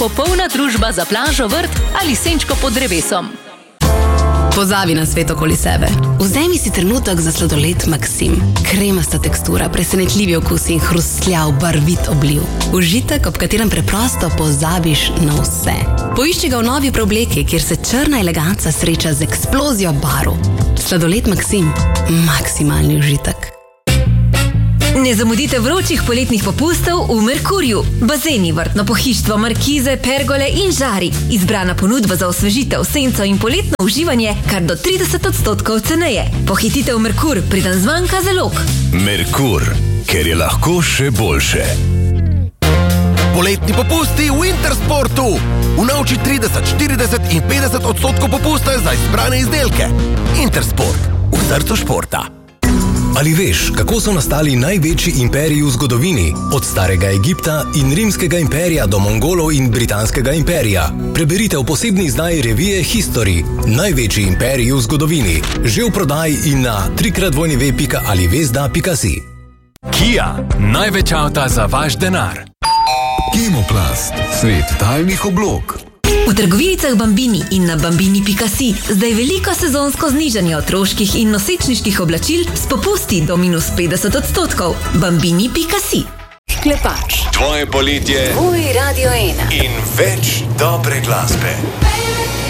popolna družba za plažo, vrt ali senčko pod drevesom. Pozabi na svet okoli sebe. Vzemi si trenutek za sladoled Maksim. Kremasta tekstura, presenetljivi okus in hrustljav, barvit obliv. Užitek, ob katerem preprosto pozabiš na vse. Poišči ga v novi preobleki, kjer se črna eleganca sreča z eksplozijo barv. Sladoled Maksim. Maksimalni užitek. Ne zamudite vročih poletnih popustov v Merkurju. Bazeni, vrtno pohištvo, markize, pergole in žari. Izbrana ponudba za osvežitev, senco in poletno uživanje kar do 30% ceneje. Pohitite v Merkur, preden zmanjka zalog. Merkur, ker je lahko še boljše. Poletni popusti v Intersportu. Unovči 30, 40 in 50% popusta za izbrane izdelke. Intersport, v srcu športa. Ali veš, kako so nastali največji imperiji v zgodovini? Od starega Egipta in rimskega imperija do Mongolov in britanskega imperija. Preberite v posebni izdaji revije History. Največji imperiji v zgodovini. Že v prodaji in na www.alivesda.si. Kia, največ avta za vaš denar. Kemoplast, svet talnih oblog. V trgovinicah Bambini in na bambini.si zdaj veliko sezonsko znižanje otroških in nosečniških oblačil s popusti do -50%. Bambini.si. Klepač. Tvoje poletje. Tvoj Radio 1. In več dobre glasbe.